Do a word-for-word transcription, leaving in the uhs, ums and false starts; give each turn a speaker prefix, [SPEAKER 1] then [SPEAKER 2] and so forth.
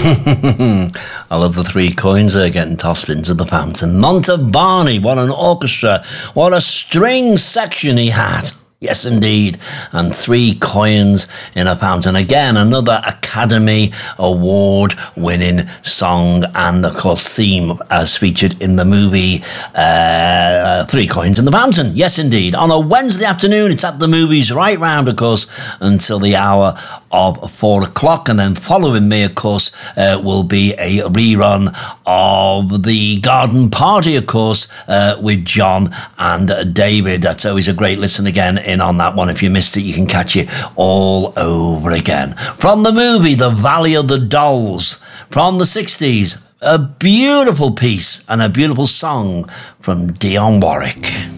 [SPEAKER 1] I love the three coins there getting tossed into the fountain. Montevarney, what an orchestra, what a string section he had. Yes, indeed. And three coins in a fountain. Again, another Academy Award winning song and, of course, theme as featured in the movie uh, Three Coins in the Fountain. Yes, indeed. On a Wednesday afternoon, it's at the movies right round, of course, until the hour of four o'clock. And then following me, of course, uh, will be a rerun of the Garden Party, of course, uh, with John and David. That's always a great listen again in on that one. If you missed it, you can catch it all over again. From the movie The Valley of the Dolls from the sixties, a beautiful piece and a beautiful song from Dionne Warwick.